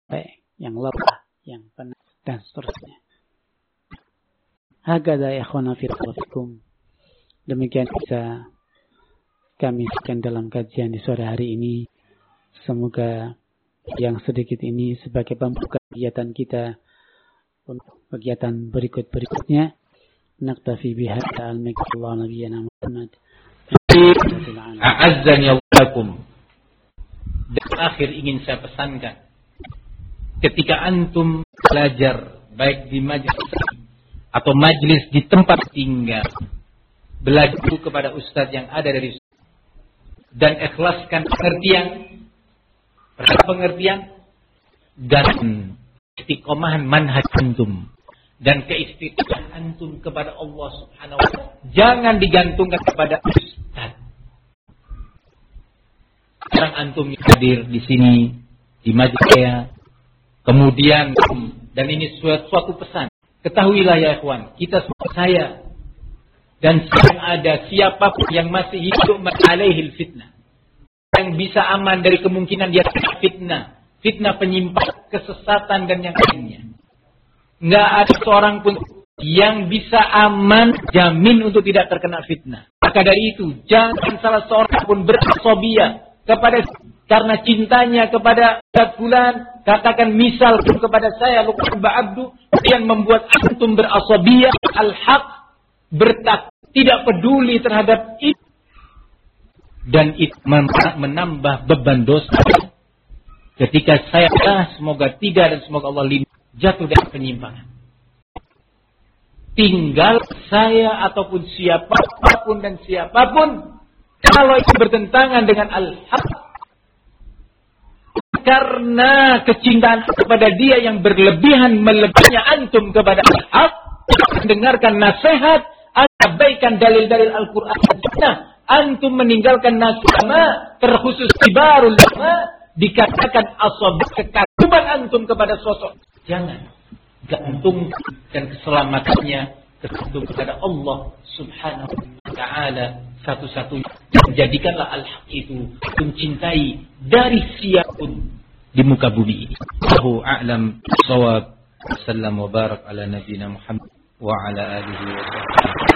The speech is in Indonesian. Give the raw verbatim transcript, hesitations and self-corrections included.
yang lemah, yang penat, dan seterusnya. Hakadha ya ikhwana fikum. Demikian bisa kami sampaikan dalam kajian di sore hari ini. Semoga yang sedikit ini sebagai pembuka kegiatan kita untuk kegiatan berikut-berikutnya. Naktafi bihadza al-miktallah nabiyana Muhammad. A'azzani Allahakum. Dan akhir ingin saya pesankan, ketika antum belajar baik di majelis atau majelis di tempat tinggal, belajar kepada ustaz yang ada dari dan ikhlaskan pengertian pengertian dan istiqomahan manhaj antum dan keistiqomahan antum kepada Allah Subhanahu wa taala jangan digantungkan kepada ustaz. Sekarang antum hadir di sini di majelis saya, kemudian dan ini suatu, suatu pesan, ketahuilah ya ikhwan, kita semua saya dan yang ada siapapun yang masih hidup alaihil fitnah, yang bisa aman dari kemungkinan dia terkena fitnah, fitnah penyimpangan, kesesatan dan yang lainnya. Nggak ada seorang pun yang bisa aman jamin untuk tidak terkena fitnah. Maka dari itu jangan salah seorang pun berasobiyah kepada karena cintanya kepada bulan, katakan misal kepada saya Luqman Ba'abdu yang membuat antum berasobiyah al-haq, bertak, tidak peduli terhadap itu, dan itu menambah beban dosa. Ketika saya semoga tidak dan semoga Allah lindungi jatuh dari penyimpangan. Tinggal saya ataupun siapapun dan siapapun kalau itu bertentangan dengan al-haq karena kecintaan kepada dia yang berlebihan melebihinya antum kepada al-haq, mendengarkan nasihat, abaikan dalil-dalil Al-Quran dan Sunnah, antum meninggalkan nasihat terkhusus kibarul ulama, dikatakan asab kekaguman antum kepada sosok. Jangan gantung dan keselamatannya tergantung kepada Allah Subhanahu wa taala satu-satunya. Jadikanlah al-haq itu mencintai dari siapapun di muka bumi ini. Allahu a'lam bishawab. Sallallahu wa barak ala nabiyina Muhammad wa ala alihi wa sahbihi.